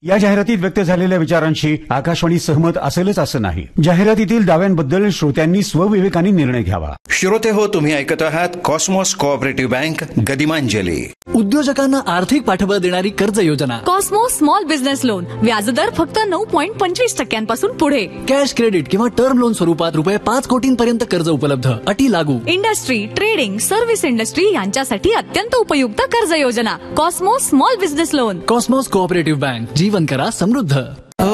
या जाहिरातीत व्यक्त झालेल्या विचारांशी आकाशवाणी सहमत असेलच असं नाही. जाहिरातीतील दाव्यांबद्दल श्रोत्यांनी स्वविवेकाने निर्णय घ्यावा. श्रोते हो, तुम्ही ऐकत आहात कॉस्मॉस कोऑपरेटिव्ह बँक गदिमांजली. उद्योजकांना आर्थिक पाठबळ देणारी कर्ज योजना कॉस्मॉस स्मॉल बिझनेस लोन. व्याजदर फक्त 9.25% पुढे. कॅश क्रेडिट किंवा टर्म लोन स्वरूपात ₹5 कोटींपर्यंत कर्ज उपलब्ध. अटी लागू. इंडस्ट्री, ट्रेडिंग, सर्व्हिस इंडस्ट्री यांच्यासाठी अत्यंत उपयुक्त कर्ज योजना. Cosmos small business loan. Cosmos cooperative bank. जीवन करा समृद्ध.